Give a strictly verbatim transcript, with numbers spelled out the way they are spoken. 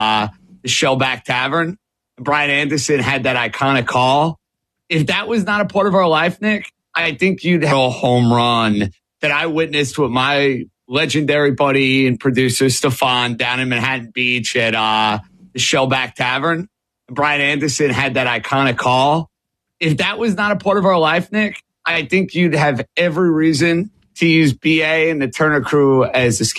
uh, the Shellback Tavern. Brian Anderson had that iconic call. If that was not a part of our life, Nick, I think you'd have a home run that I witnessed with my legendary buddy and producer, Stefan, down in Manhattan Beach at uh, the Shellback Tavern. Brian Anderson had that iconic call. If that was not a part of our life, Nick, I think you'd have every reason to use B A and the Turner Crew as a